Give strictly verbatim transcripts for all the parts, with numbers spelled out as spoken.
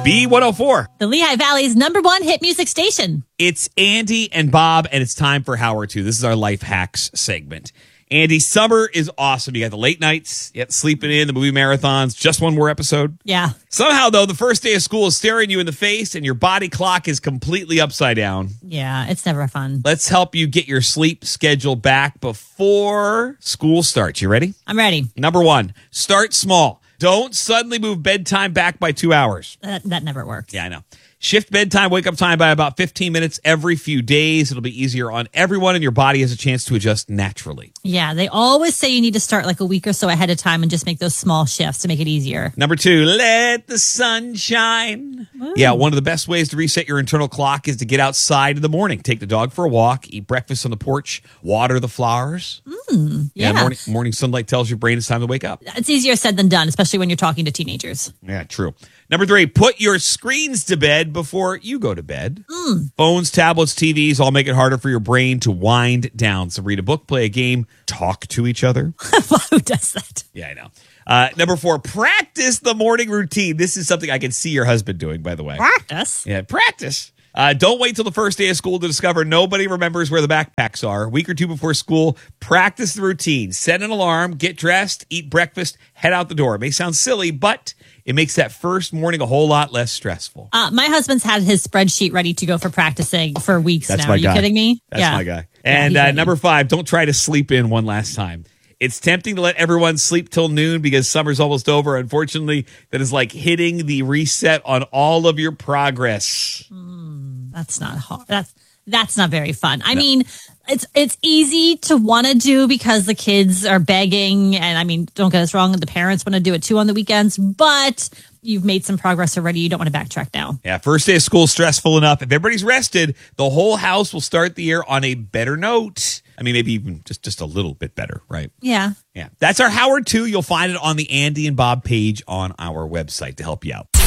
B one oh four. The Lehigh Valley's number one hit music station. It's Andy and Bob, and it's time for How to. This is our Life Hacks segment. Andy, summer is awesome. You got the late nights, you got sleeping in, the movie marathons, just one more episode. Yeah. Somehow, though, the first day of school is staring you in the face and your body clock is completely upside down. Yeah, it's never fun. Let's help you get your sleep schedule back before school starts. You ready? I'm ready. Number one, start small. Don't suddenly move bedtime back by two hours. That, that never works. Yeah, I know. Shift bedtime, wake up time by about fifteen minutes every few days. It'll be easier on everyone, and your body has a chance to adjust naturally. Yeah, they always say you need to start like a week or so ahead of time and just make those small shifts to make it easier. Number two, let the sun shine. Ooh. Yeah, one of the best ways to reset your internal clock is to get outside in the morning. Take the dog for a walk, eat breakfast on the porch, water the flowers. Mm, yeah, yeah morning, morning sunlight tells your brain it's time to wake up. It's easier said than done, especially when you're talking to teenagers. Yeah, true. Number three, put your screens to bed before you go to bed. Mm. Phones, tablets, T Vs all make it harder for your brain to wind down. So read a book, play a game, talk to each other. Who does that? Yeah, I know. Uh, number four, practice the morning routine. This is something I can see your husband doing, by the way. Practice? Yeah, practice. Uh, don't wait till the first day of school to discover nobody remembers where the backpacks are. A week or two before school, practice the routine. Set an alarm, get dressed, eat breakfast, head out the door. It may sound silly, but it makes that first morning a whole lot less stressful. Uh, my husband's had his spreadsheet ready to go for practicing for weeks That's now. my Are you guy. kidding me? That's yeah. my guy. And yeah, uh, number five, don't try to sleep in one last time. It's tempting to let everyone sleep till noon because summer's almost over. Unfortunately, that is like hitting the reset on all of your progress. Mm, that's not hard. That's that's not very fun. I no. mean, it's it's easy to want to do because the kids are begging, and I mean, don't get us wrong, the parents want to do it too on the weekends, but you've made some progress already. You don't want to backtrack now. Yeah, first day of school stressful enough. If everybody's rested, the whole house will start the year on a better note. I mean, maybe even just, just a little bit better, right? Yeah. Yeah. That's our Howard two. You'll find it on the Andy and Bob page on our website to help you out.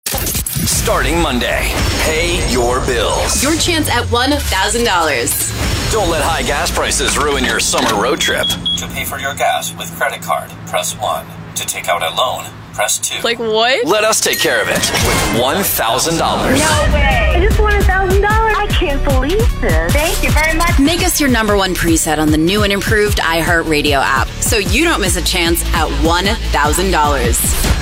Starting Monday, pay your bills. Your chance at one thousand dollars. Don't let high gas prices ruin your summer road trip. To pay for your gas with credit card, press one. To take out a loan, press two. Like what? Let us take care of it with one thousand dollars. No way. I just won one thousand dollars. I can't believe this. Thank you very much. Make us your number one preset on the new and improved iHeartRadio app so you don't miss a chance at one thousand dollars.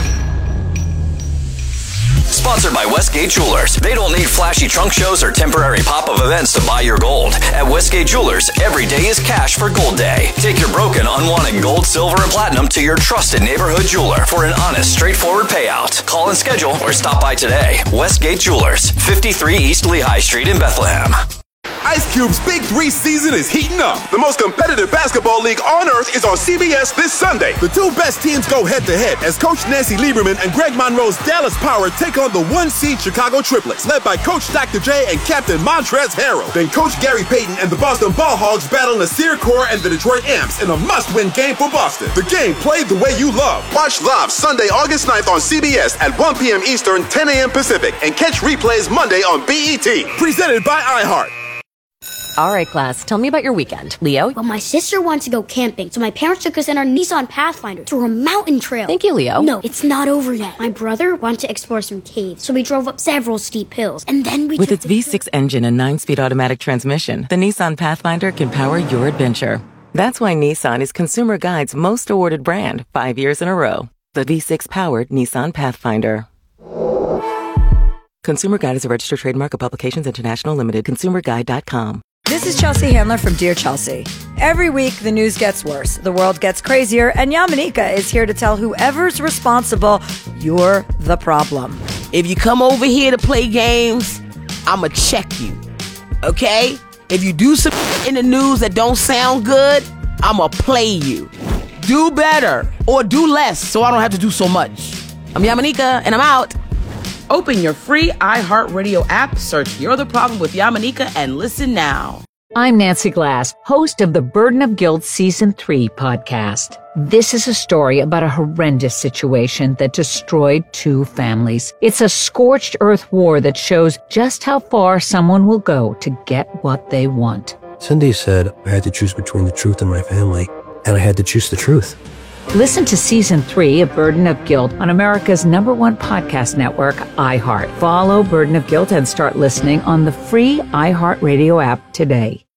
Sponsored by Westgate Jewelers. They don't need flashy trunk shows or temporary pop-up events to buy your gold. At Westgate Jewelers, every day is cash for Gold Day. Take your broken, unwanted gold, silver, and platinum to your trusted neighborhood jeweler for an honest, straightforward payout. Call and schedule or stop by today. Westgate Jewelers, fifty-three East Lehigh Street in Bethlehem. Ice Cube's Big Three season is heating up. The most competitive basketball league on earth is on C B S this Sunday. The two best teams go head-to-head as Coach Nancy Lieberman and Greg Monroe's Dallas Power take on the one-seed Chicago Triplets, led by Coach Doctor J and Captain Montrezl Harrell. Then Coach Gary Payton and the Boston Ball Hogs battle Nasir Kaur and the Detroit Amps in a must-win game for Boston. The game played the way you love. Watch live Sunday, August ninth on C B S at one p.m. Eastern, ten a.m. Pacific, and catch replays Monday on B E T. Presented by iHeart. All right, class, tell me about your weekend. Leo? Well, my sister wanted to go camping, so my parents took us in our Nissan Pathfinder to a mountain trail. Thank you, Leo. No, it's not over yet. My brother wanted to explore some caves, so we drove up several steep hills, and then we With took its V six engine and nine-speed automatic transmission, the Nissan Pathfinder can power your adventure. That's why Nissan is Consumer Guide's most awarded brand five years in a row. The V six-powered Nissan Pathfinder. Consumer Guide is a registered trademark of Publications International Limited. consumer guide dot com. This is Chelsea Handler from Dear Chelsea. Every week, the news gets worse, the world gets crazier, and Yamanika is here to tell whoever's responsible, you're the problem. If you come over here to play games, I'ma check you, okay? If you do some in the news that don't sound good, I'ma play you. Do better, or do less, so I don't have to do so much. I'm Yamanika, and I'm out. Open your free iHeartRadio app, search You're the Problem with Yamanika, and listen now. I'm Nancy Glass, host of the Burden of Guilt Season three podcast. This is a story about a horrendous situation that destroyed two families. It's a scorched earth war that shows just how far someone will go to get what they want. Cindy said I had to choose between the truth and my family, and I had to choose the truth. Listen to season three of Burden of Guilt on America's number one podcast network, iHeart. Follow Burden of Guilt and start listening on the free iHeartRadio app today.